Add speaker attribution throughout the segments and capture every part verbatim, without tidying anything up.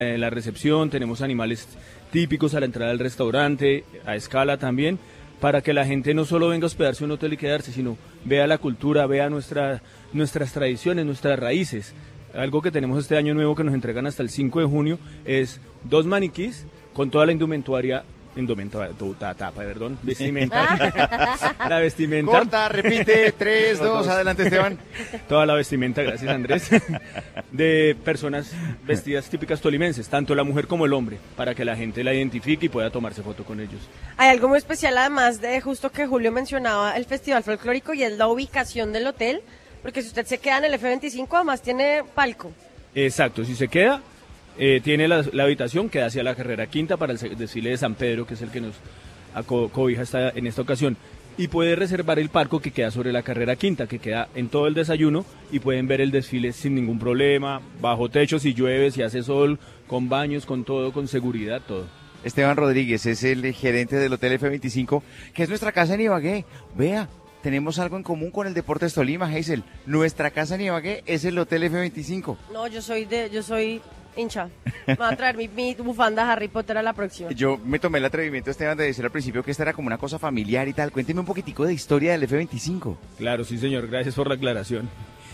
Speaker 1: eh, la recepción, tenemos animales típicos a la entrada del restaurante, a escala también, para que la gente no solo venga a hospedarse en un hotel y quedarse, sino vea la cultura, vea nuestra, nuestras tradiciones, nuestras raíces. Algo que tenemos este año nuevo que nos entregan hasta el cinco de junio es dos maniquís con toda la indumentaria, indumentaria, tapa, perdón, vestimenta. La vestimenta.
Speaker 2: Corta, repite, tres, dos, adelante Esteban.
Speaker 1: Toda la vestimenta, gracias Andrés, de personas vestidas típicas tolimenses, tanto la mujer como el hombre, para que la gente la identifique y pueda tomarse foto con ellos.
Speaker 3: Hay algo muy especial además de justo que Julio mencionaba el Festival Folclórico y es la ubicación del hotel, porque si usted se queda en el F veinticinco además tiene palco.
Speaker 1: Exacto, si se queda, eh, tiene la, la habitación que da hacia la carrera quinta para el desfile de San Pedro, que es el que nos aco, cobija esta, en esta ocasión. Y puede reservar el palco que queda sobre la carrera quinta, que queda en todo el desayuno, y pueden ver el desfile sin ningún problema, bajo techo, si llueve, si hace sol, con baños, con todo, con seguridad, todo.
Speaker 2: Esteban Rodríguez es el gerente del Hotel F veinticinco, que es nuestra casa en Ibagué. Vea, tenemos algo en común con el Deportes Tolima, Hazel. Nuestra casa en Ibagué es el Hotel F veinticinco.
Speaker 3: No, yo soy de, yo soy hincha. Me voy a traer mi, mi bufanda Harry Potter a la próxima.
Speaker 2: Yo me tomé el atrevimiento, Esteban, de decir al principio que esta era como una cosa familiar y tal. Cuénteme un poquitico de historia del F veinticinco.
Speaker 1: Claro, sí señor, gracias por la aclaración.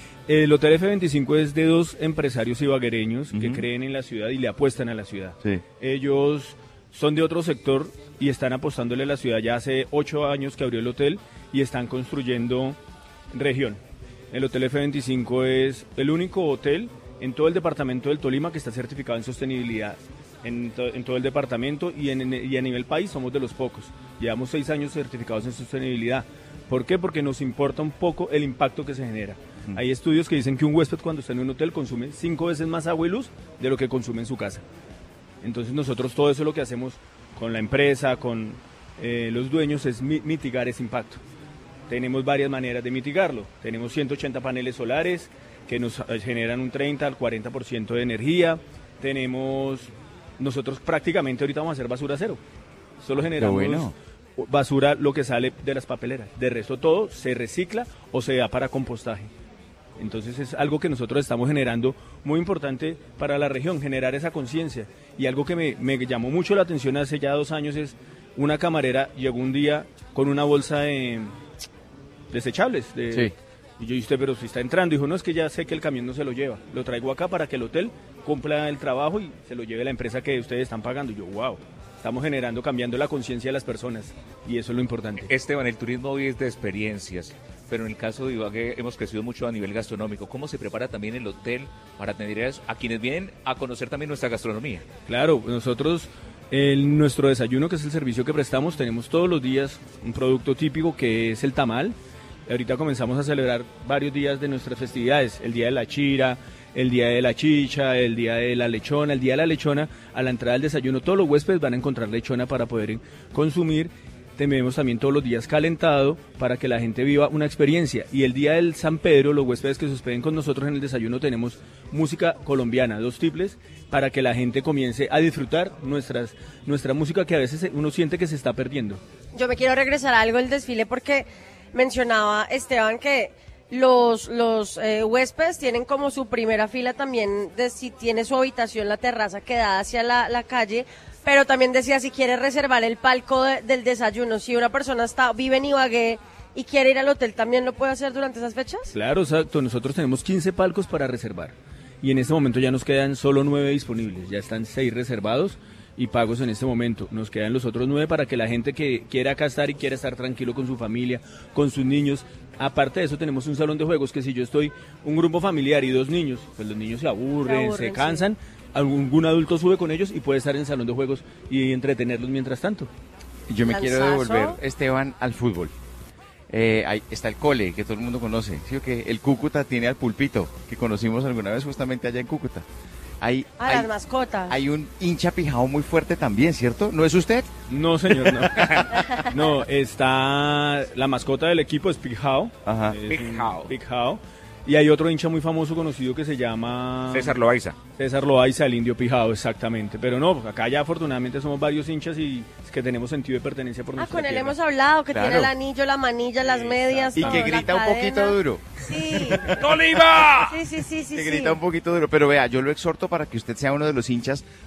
Speaker 1: El Hotel F veinticinco es de dos empresarios ibaguereños uh-huh. que creen en la ciudad y le apuestan a la ciudad.
Speaker 2: Sí.
Speaker 1: Ellos son de otro sector y están apostándole a la ciudad. Ya hace ocho años que abrió el hotel y están construyendo región. El Hotel F veinticinco es el único hotel en todo el departamento del Tolima que está certificado en sostenibilidad. En, to, en todo el departamento y, en, y a nivel país somos de los pocos. Llevamos seis años certificados en sostenibilidad. ¿Por qué? Porque nos importa un poco el impacto que se genera. Mm. Hay estudios que dicen que un huésped cuando está en un hotel consume cinco veces más agua y luz de lo que consume en su casa. Entonces nosotros todo eso lo que hacemos con la empresa, con eh, los dueños es mi, mitigar ese impacto. Tenemos varias maneras de mitigarlo. Tenemos ciento ochenta paneles solares que nos generan un treinta al cuarenta por ciento de energía. Tenemos, nosotros prácticamente ahorita vamos a hacer basura cero. Solo generamos
Speaker 2: bueno.
Speaker 1: basura lo que sale de las papeleras. De resto todo se recicla o se da para compostaje. Entonces es algo que nosotros estamos generando muy importante para la región, generar esa conciencia. Y algo que me, me llamó mucho la atención hace ya dos años es una camarera llegó un día con una bolsa de desechables. De,
Speaker 2: sí.
Speaker 1: Y yo dije, pero si está entrando, dijo, no, es que ya sé que el camión no se lo lleva. Lo traigo acá para que el hotel cumpla el trabajo y se lo lleve la empresa que ustedes están pagando. Y yo, wow, estamos generando, cambiando la conciencia de las personas. Y eso es lo importante.
Speaker 4: Esteban, el turismo hoy es de experiencias. Pero en el caso de Ibagué hemos crecido mucho a nivel gastronómico. ¿Cómo se prepara también el hotel para atender a quienes vienen a conocer también nuestra gastronomía?
Speaker 1: Claro, nosotros, en nuestro desayuno, que es el servicio que prestamos, tenemos todos los días un producto típico que es el tamal. Ahorita comenzamos a celebrar varios días de nuestras festividades, el día de la chira, el día de la chicha, el día de la lechona. El día de la lechona, a la entrada del desayuno, todos los huéspedes van a encontrar lechona para poder consumir. Tenemos también todos los días calentado para que la gente viva una experiencia. Y el día del San Pedro, los huéspedes que se hospeden con nosotros en el desayuno, tenemos música colombiana, dos triples, para que la gente comience a disfrutar nuestras, nuestra música que a veces uno siente que se está perdiendo.
Speaker 3: Yo me quiero regresar a algo del desfile porque mencionaba Esteban que los, los eh, huéspedes tienen como su primera fila también de si tiene su habitación, la terraza que da hacia la, la calle. Pero también decía, si quiere reservar el palco de, del desayuno, si una persona está vive en Ibagué y quiere ir al hotel, ¿también lo puede hacer durante esas fechas?
Speaker 1: Claro, exacto. Nosotros tenemos quince palcos para reservar. Y en este momento ya nos quedan solo nueve disponibles. Ya están seis reservados y pagos en este momento. Nos quedan los otros nueve para que la gente que quiera acá estar y quiera estar tranquilo con su familia, con sus niños. Aparte de eso, tenemos un salón de juegos que si yo estoy un grupo familiar y dos niños, pues los niños se aburren, se, aburren, se cansan. Sí. Algún adulto sube con ellos y puede estar en el salón de juegos y entretenerlos mientras tanto.
Speaker 2: Yo me quiero devolver, Esteban, al fútbol. Eh, ahí está el cole, que todo el mundo conoce. ¿Sí o qué? El Cúcuta tiene al Pulpito, que conocimos alguna vez justamente allá en Cúcuta. Hay,
Speaker 3: a
Speaker 2: hay,
Speaker 3: las mascotas.
Speaker 2: Hay un hincha pijao muy fuerte también, ¿cierto? ¿No es usted?
Speaker 1: No, señor, no. No, está... La mascota del equipo es Pijao.
Speaker 2: Ajá.
Speaker 1: Es
Speaker 4: Pijao.
Speaker 1: Pijao. Y hay otro hincha muy famoso conocido que se llama...
Speaker 4: César Loaiza.
Speaker 1: César Loaiza, el Indio Pijao, exactamente. Pero no, acá ya afortunadamente somos varios hinchas y es que tenemos sentido de pertenencia por
Speaker 3: Ah,
Speaker 1: nuestra
Speaker 3: con él
Speaker 1: tierra.
Speaker 3: hemos hablado, que
Speaker 2: Claro.
Speaker 3: tiene el anillo, la manilla, las medias,
Speaker 2: Y
Speaker 3: todo,
Speaker 2: que
Speaker 3: la
Speaker 2: grita un poquito
Speaker 3: cadena.
Speaker 2: duro.
Speaker 3: Sí.
Speaker 4: ¡Tolima!
Speaker 3: Sí, sí, sí, sí.
Speaker 2: Que
Speaker 3: sí.
Speaker 2: grita un poquito duro. Pero vea, yo lo exhorto para que usted sea uno de los hinchas